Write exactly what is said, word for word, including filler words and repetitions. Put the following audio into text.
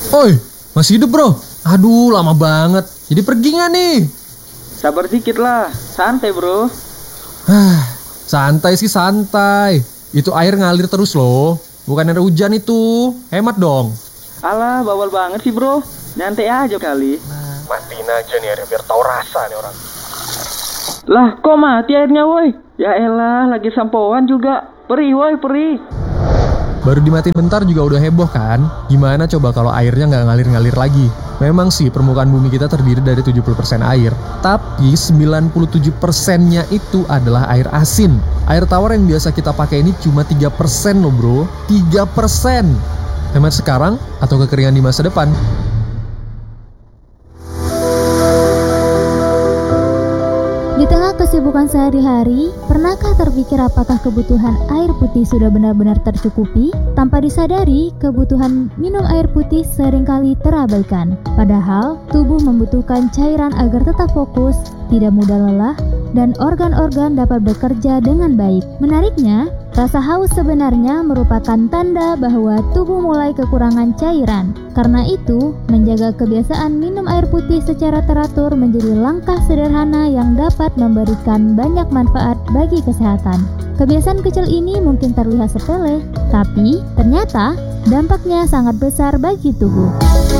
Oi, masih hidup bro? Aduh, lama banget. Jadi pergi nggak nih? Sabar dikit lah, santai bro. Hah, santai sih santai. Itu air ngalir terus loh. Bukan air hujan itu. Hemat dong. Alah, bawal banget sih bro. Nyantai aja kali. Matiin aja nih airnya biar tahu rasa nih orang. Lah, kok mati airnya woi? Ya elah, lagi sampoan juga. Perih woi, perih. Baru dimatiin bentar juga udah heboh kan? Gimana coba kalau airnya nggak ngalir-ngalir lagi? Memang sih permukaan bumi kita terdiri dari tujuh puluh persen air. Tapi sembilan puluh tujuh persennya itu adalah air asin. Air tawar yang biasa kita pakai ini cuma tiga persen loh bro. tiga persen. Hemat sekarang atau kekeringan di masa depan? Di tengah kesibukan sehari-hari, pernahkah terpikir apakah kebutuhan air putih sudah benar-benar tercukupi? Tanpa disadari, kebutuhan minum air putih seringkali terabaikan. Padahal, tubuh membutuhkan cairan agar tetap fokus, tidak mudah lelah, dan organ-organ dapat bekerja dengan baik. Menariknya, rasa haus sebenarnya merupakan tanda bahwa tubuh mulai kekurangan cairan. Karena itu, menjaga kebiasaan minum air putih secara teratur menjadi langkah sederhana yang dapat memberikan banyak manfaat bagi kesehatan. Kebiasaan kecil ini mungkin terlihat sepele, tapi ternyata dampaknya sangat besar bagi tubuh.